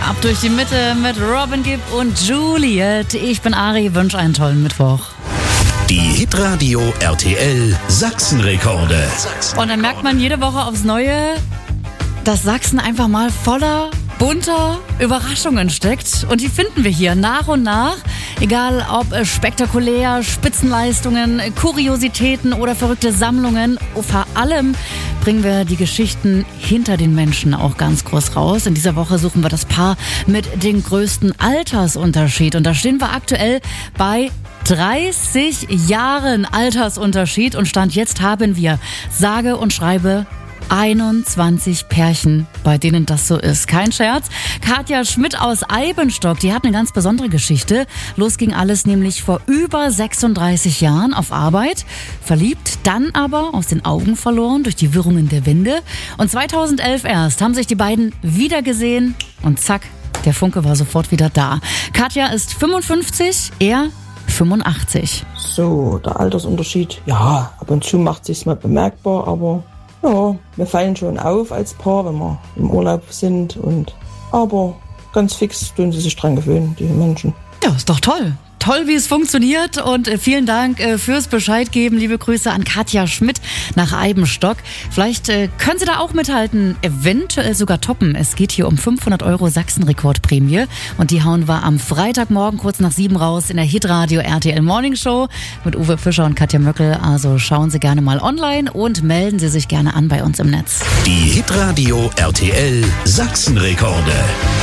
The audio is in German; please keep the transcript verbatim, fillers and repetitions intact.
Ab durch die Mitte mit Robin Gibb und Juliet. Ich bin Ari, wünsche einen tollen Mittwoch. Die Hitradio R T L Sachsenrekorde. Und dann merkt man jede Woche aufs Neue, dass Sachsen einfach mal voller bunter Überraschungen steckt. Und die finden wir hier nach und nach. Egal ob spektakulär, Spitzenleistungen, Kuriositäten oder verrückte Sammlungen. Vor allem bringen wir die Geschichten hinter den Menschen auch ganz groß raus. In dieser Woche suchen wir das Paar mit dem größten Altersunterschied. Und da stehen wir aktuell bei dreißig Jahren Altersunterschied. Und Stand jetzt haben wir sage und schreibe einundzwanzig Pärchen, bei denen das so ist. Kein Scherz. Katja Schmidt aus Eibenstock, die hat eine ganz besondere Geschichte. Los ging alles nämlich vor über sechsunddreißig Jahren auf Arbeit. Verliebt, dann aber aus den Augen verloren durch die Wirrungen der Winde. Und zweitausendelf erst haben sich die beiden wiedergesehen und zack, der Funke war sofort wieder da. Katja ist fünfundfünfzig, er fünfundachtzig. So, der Altersunterschied, ja, ab und zu macht sich's mal bemerkbar, aber ja, wir fallen schon auf als Paar, wenn wir im Urlaub sind. Und aber ganz fix tun sie sich dran gewöhnen, die Menschen. Ja, ist doch toll. Toll, wie es funktioniert, und vielen Dank fürs Bescheid geben. Liebe Grüße an Katja Schmidt nach Eibenstock. Vielleicht können Sie da auch mithalten, eventuell sogar toppen. Es geht hier um fünfhundert Euro Sachsenrekordprämie und die hauen wir am Freitagmorgen kurz nach sieben raus in der Hitradio R T L Morning Show mit Uwe Fischer und Katja Möckel. Also schauen Sie gerne mal online und melden Sie sich gerne an bei uns im Netz. Die Hitradio R T L Sachsenrekorde.